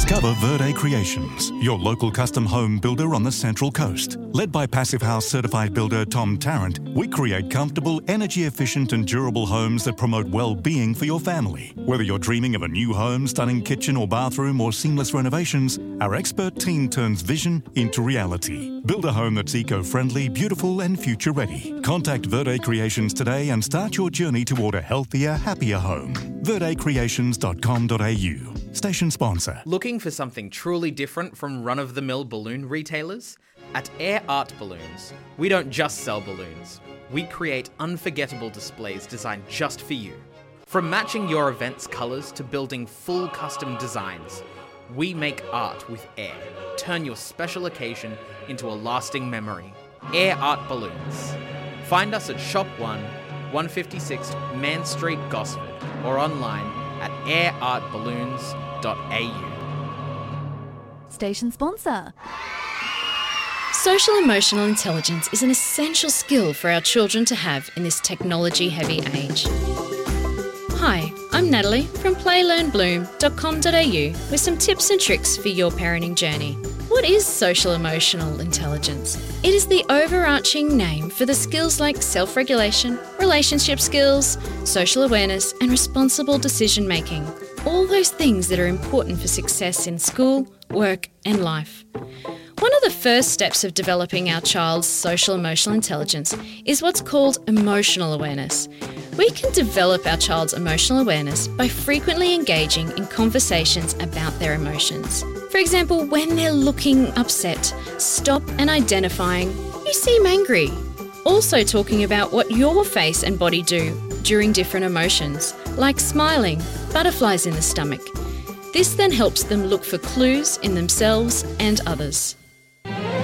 Discover Verde Creations, your local custom home builder on the Central Coast. Led by Passive House certified builder Tom Tarrant, we create comfortable, energy-efficient and durable homes that promote well-being for your family. Whether you're dreaming of a new home, stunning kitchen or bathroom or seamless renovations, our expert team turns vision into reality. Build a home that's eco-friendly, beautiful and future-ready. Contact Verde Creations today and start your journey toward a healthier, happier home. verdecreations.com.au. Station sponsor. Looking for something truly different from run-of-the-mill balloon retailers? At Air Art Balloons, we don't just sell balloons. We create unforgettable displays designed just for you. From matching your event's colours to building full custom designs, we make art with air. Turn your special occasion into a lasting memory. Air Art Balloons. Find us at Shop 1, 156 Man Street, Gosford, or online at airartballoons.au. Station sponsor. Social emotional intelligence is an essential skill for our children to have in this technology-heavy age. Hi, I'm Natalie from playlearnbloom.com.au with some tips and tricks for your parenting journey. What is social emotional intelligence? It is the overarching name for the skills like self-regulation, relationship skills, social awareness, and responsible decision-making. All those things that are important for success in school, work, and life. One of the first steps of developing our child's social emotional intelligence is what's called emotional awareness. We can develop our child's emotional awareness by frequently engaging in conversations about their emotions. For example, when they're looking upset, stop and identifying, "You seem angry." Also talking about what your face and body do during different emotions, like smiling, butterflies in the stomach. This then helps them look for clues in themselves and others.